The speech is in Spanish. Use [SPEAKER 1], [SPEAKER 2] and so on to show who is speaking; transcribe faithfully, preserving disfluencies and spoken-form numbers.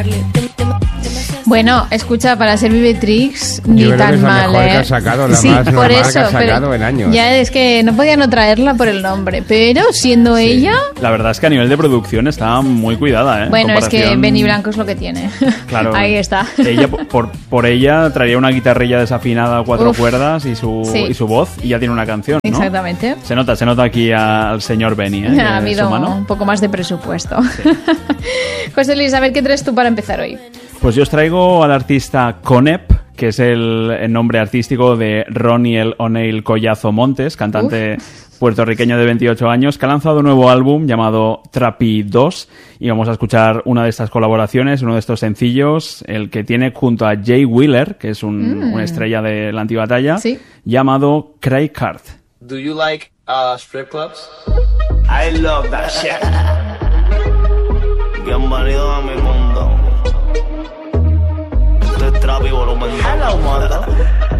[SPEAKER 1] explicarle.
[SPEAKER 2] Bueno, escucha, para ser Vivitrix ni
[SPEAKER 3] Yo creo
[SPEAKER 2] tan
[SPEAKER 3] que es la
[SPEAKER 2] mal,
[SPEAKER 3] mejor
[SPEAKER 2] ¿eh?
[SPEAKER 3] que ha sacado, la
[SPEAKER 2] sí,
[SPEAKER 3] más
[SPEAKER 2] por
[SPEAKER 3] normal
[SPEAKER 2] eso,
[SPEAKER 3] que ha sacado
[SPEAKER 2] pero
[SPEAKER 3] en años.
[SPEAKER 2] Ya es que no podía no traerla por el nombre, pero siendo
[SPEAKER 4] Sí.
[SPEAKER 2] ella...
[SPEAKER 4] La verdad es que a nivel de producción está muy cuidada, ¿eh?
[SPEAKER 2] Bueno, es que
[SPEAKER 4] Comparación-
[SPEAKER 2] Benny Blanco es lo que tiene.
[SPEAKER 4] Claro.
[SPEAKER 2] Ahí está.
[SPEAKER 4] Ella, por, por ella, traería una guitarrilla desafinada a cuatro
[SPEAKER 2] Uf.
[SPEAKER 4] cuerdas y su,
[SPEAKER 2] Sí.
[SPEAKER 4] y su voz, y ya tiene una canción, ¿no?
[SPEAKER 2] Exactamente.
[SPEAKER 4] Se nota, se nota aquí al señor Benny, ¿eh?
[SPEAKER 2] Ha
[SPEAKER 4] Que
[SPEAKER 2] habido
[SPEAKER 4] su mano.
[SPEAKER 2] un poco más de presupuesto. José Luis, a ver qué traes tú para empezar hoy.
[SPEAKER 4] Pues yo os traigo al artista Conep, que es el, el nombre artístico de Roniel O'Neill Collazo Montes, cantante puertorriqueño de veintiocho años, que ha lanzado un nuevo álbum llamado Trapi dos, y vamos a escuchar una de estas colaboraciones, uno de estos sencillos, el que tiene junto a Jay Wheeler, que es un,
[SPEAKER 2] Mm.
[SPEAKER 4] una estrella de la antibatalla,
[SPEAKER 2] Sí.
[SPEAKER 4] llamado Cray Card.
[SPEAKER 5] Do you like uh, strip clubs?
[SPEAKER 6] I love that shit. Bienvenido a mi mundo. Este es Trapi volumen dos. Hello, mundo.